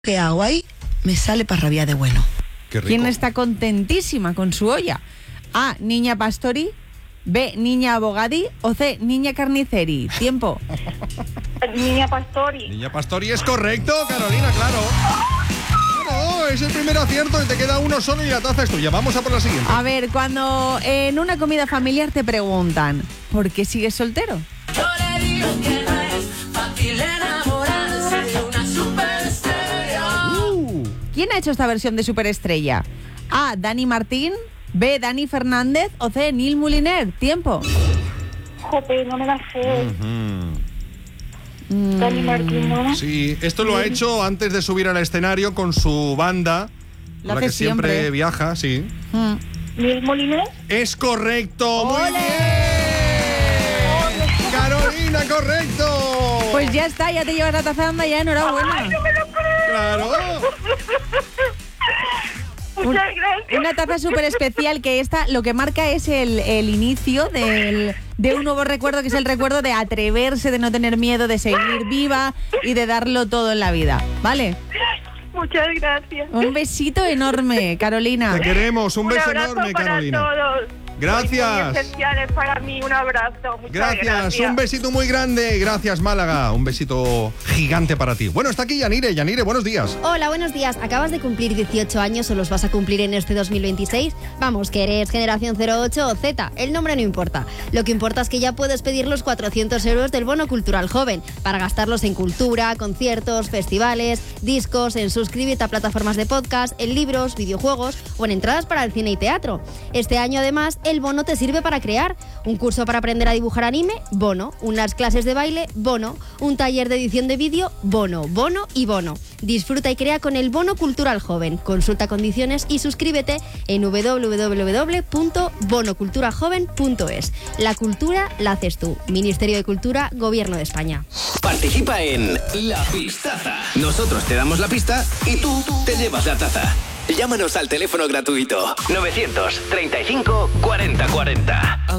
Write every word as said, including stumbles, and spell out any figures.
¿Qué hago ahí? Me sale para rabiar de bueno. Qué rico. ¿Quién está contentísima con su olla? A, niña pastori. B, niña abogadi. O C, niña carniceri. Tiempo. Niña Pastori. Niña Pastori es correcto, Carolina, claro. Claro, es el primer acierto y te queda uno solo y la taza es tuya. Vamos a por la siguiente. A ver, cuando en una comida familiar te preguntan ¿por qué sigues soltero? Yo le digo que no es fácil enamorarse de una superestrella. Uh, ¿Quién ha hecho esta versión de Superestrella? A, Dani Martín. B, Dani Fernández. O C, Neil Moliner. Tiempo. Jope, no me la sé. ujú. Dani Martín, ¿no? Sí, esto lo ha hecho antes de subir al escenario con su banda, Lo con la hace que siempre, siempre. viaja, sí. Mm. Neil Moliner. Es correcto, muy ¡Ole! bien. Carolina, correcto. Pues ya está, ya te llevas la taza, anda, ya, enhorabuena. ¡Ay, no me lo creo! Claro. Muchas gracias. Una taza súper especial que esta lo que marca es el, el inicio del, de un nuevo recuerdo, que es el recuerdo de atreverse, de no tener miedo, de seguir viva y de darlo todo en la vida, ¿vale? Muchas gracias. Un besito enorme, Carolina. Te queremos, un, Un beso abrazo enorme, para Carolina. todos. Gracias. Muy especiales para mí, un abrazo. Muchas Gracias. gracias. Un besito muy grande. Gracias, Málaga. Un besito gigante para ti. Bueno, está aquí Yanire. Yanire, buenos días. Hola, buenos días. ¿Acabas de cumplir dieciocho años o los vas a cumplir en este dos mil veintiséis? Vamos, que eres generación cero ocho o Z. El nombre no importa. Lo que importa es que ya puedes pedir los cuatrocientos euros del Bono Cultural Joven para gastarlos en cultura, conciertos, festivales, discos, en suscríbete a plataformas de podcast, en libros, videojuegos o en entradas para el cine y teatro. Este año, además, el bono te sirve para crear un curso para aprender a dibujar anime, bono, unas clases de baile, bono, un taller de edición de vídeo, bono, bono y bono. Disfruta y crea con el Bono Cultural Joven. Consulta condiciones y suscríbete en doble u doble u doble u punto bono cultura joven punto es. La cultura la haces tú. Ministerio de Cultura, Gobierno de España. Participa en La Pistaza. Nosotros te damos la pista y tú te llevas la taza. Llámanos al teléfono gratuito novecientos treinta y cinco cuarenta cuarenta.